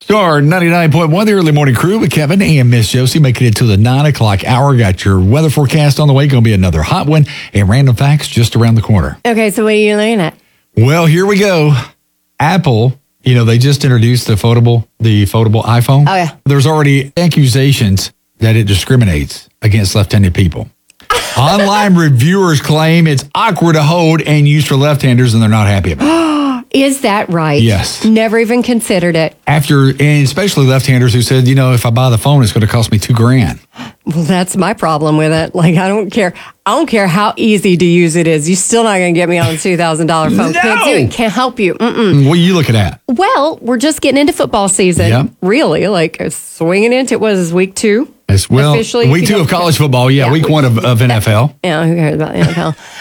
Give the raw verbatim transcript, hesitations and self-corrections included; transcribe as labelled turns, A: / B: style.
A: Star ninety-nine point one, the early morning crew with Kevin and Miss Josie making it to the nine o'clock hour. Got your weather forecast on the way. Going to be another hot one and random facts just around the corner.
B: Okay, so what are you looking at?
A: Well, here we go. Apple, you know, they just introduced the foldable, the foldable iPhone.
B: Oh, yeah.
A: There's already accusations that it discriminates against left-handed people. Online reviewers claim it's awkward to hold and use for left-handers, and they're not happy about it.
B: Is that right?
A: Yes.
B: Never even considered it.
A: After, and especially left-handers who said, you know, if I buy the phone, it's going to cost me two grand.
B: Well, that's my problem with it. Like, I don't care. I don't care how easy to use it is. You're still not going to get me on a two thousand dollars phone.
A: No!
B: Can't do it. Can't help you. Mm-mm.
A: What are you looking at?
B: Well, we're just getting into football season.
A: Yep.
B: Really, like swinging into it was week two.
A: As well,
B: Officially,
A: week
B: you
A: two
B: know,
A: of college football. Yeah,
B: yeah,
A: week
B: we-
A: one of, of N F L.
B: Yeah, who cares about the N F L?